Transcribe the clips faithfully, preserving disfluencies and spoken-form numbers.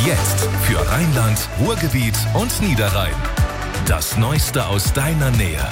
Jetzt für Rheinland, Ruhrgebiet und Niederrhein. Das Neueste aus deiner Nähe.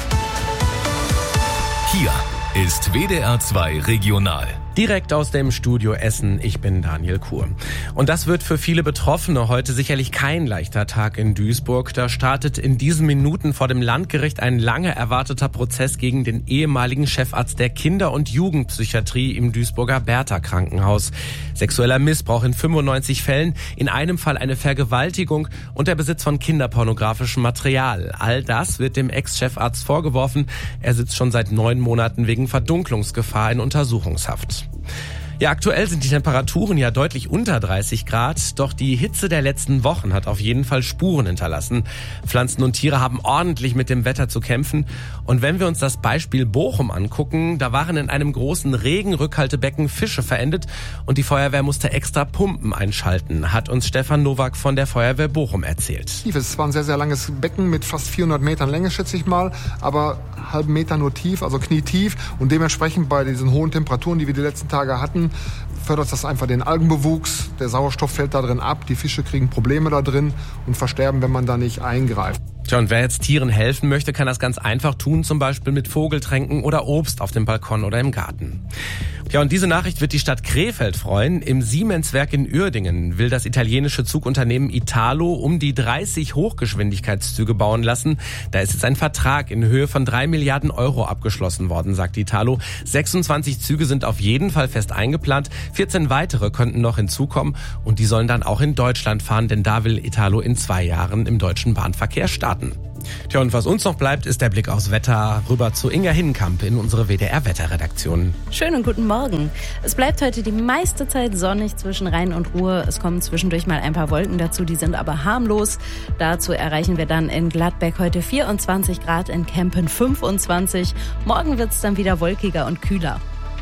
Hier ist W D R zwei Regional. Direkt aus dem Studio Essen, ich bin Daniel Kuhr. Und das wird für viele Betroffene heute sicherlich kein leichter Tag in Duisburg. Da startet in diesen Minuten vor dem Landgericht ein lange erwarteter Prozess gegen den ehemaligen Chefarzt der Kinder- und Jugendpsychiatrie im Duisburger Bertha-Krankenhaus. Sexueller Missbrauch in fünfundneunzig Fällen, in einem Fall eine Vergewaltigung und der Besitz von kinderpornografischem Material. All das wird dem Ex-Chefarzt vorgeworfen. Er sitzt schon seit neun Monaten wegen Verdunklungsgefahr in Untersuchungshaft. Ja, aktuell sind die Temperaturen ja deutlich unter dreißig Grad, doch die Hitze der letzten Wochen hat auf jeden Fall Spuren hinterlassen. Pflanzen und Tiere haben ordentlich mit dem Wetter zu kämpfen. Und wenn wir uns das Beispiel Bochum angucken, da waren in einem großen Regenrückhaltebecken Fische verendet und die Feuerwehr musste extra Pumpen einschalten, hat uns Stefan Nowak von der Feuerwehr Bochum erzählt. Es war ein sehr, sehr langes Becken mit fast vierhundert Metern Länge, schätze ich mal, aber halben Meter nur tief, also knietief. Und dementsprechend bei diesen hohen Temperaturen, die wir die letzten Tage hatten, fördert das einfach den Algenbewuchs. Der Sauerstoff fällt da drin ab, die Fische kriegen Probleme da drin und versterben, wenn man da nicht eingreift. Tja, und wer jetzt Tieren helfen möchte, kann das ganz einfach tun, zum Beispiel mit Vogeltränken oder Obst auf dem Balkon oder im Garten. Ja, und diese Nachricht wird die Stadt Krefeld freuen. Im Siemenswerk in Uerdingen will das italienische Zugunternehmen Italo um die dreißig Hochgeschwindigkeitszüge bauen lassen. Da ist jetzt ein Vertrag in Höhe von drei Milliarden Euro abgeschlossen worden, sagt Italo. sechsundzwanzig Züge sind auf jeden Fall fest eingeplant. vierzehn weitere könnten noch hinzukommen und die sollen dann auch in Deutschland fahren, denn da will Italo in zwei Jahren im deutschen Bahnverkehr starten. Tja, und was uns noch bleibt, ist der Blick aufs Wetter rüber zu Inga Hinnenkamp in unsere W D R-Wetterredaktion. Schönen guten Morgen. Es bleibt heute die meiste Zeit sonnig zwischen Rhein und Ruhr. Es kommen zwischendurch mal ein paar Wolken dazu, die sind aber harmlos. Dazu erreichen wir dann in Gladbeck heute vierundzwanzig Grad, in Kempen fünfundzwanzig. Morgen wird es dann wieder wolkiger und kühler.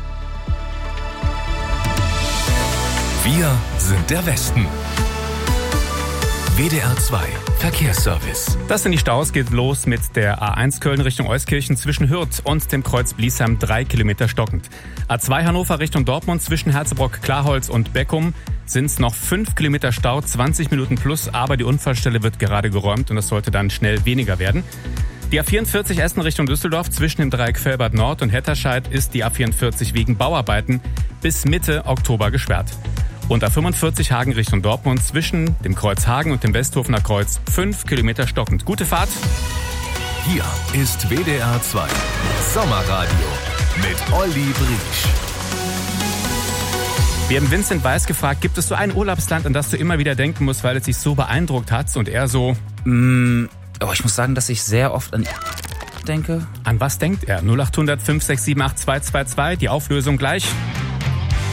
Wir sind der Westen. W D R zwei Verkehrsservice. Das sind die Staus, geht los mit der A eins Köln Richtung Euskirchen zwischen Hürth und dem Kreuz Bliesheim, drei Kilometer stockend. A zwei Hannover Richtung Dortmund zwischen Herzebrock, Klarholz und Beckum sind es noch fünf Kilometer Stau, zwanzig Minuten plus, aber die Unfallstelle wird gerade geräumt und es sollte dann schnell weniger werden. Die A vierundvierzig Essen Richtung Düsseldorf zwischen dem Dreieck Velbert Nord und Hetterscheid ist die A vierundvierzig wegen Bauarbeiten bis Mitte Oktober gesperrt. Und A fünfundvierzig Hagen Richtung Dortmund zwischen dem Kreuz Hagen und dem Westhofener Kreuz fünf Kilometer stockend. Gute Fahrt. Hier ist W D R zwei Sommerradio mit Olli Briesch. Wir haben Vincent Weiss gefragt, gibt es so ein Urlaubsland, an das du immer wieder denken musst, weil es dich so beeindruckt hat? Und er so... Mm, oh, ich muss sagen, dass ich sehr oft an denke. An was denkt er? null acht hundert fünf sechs sieben acht zwei zwei zwei, die Auflösung gleich.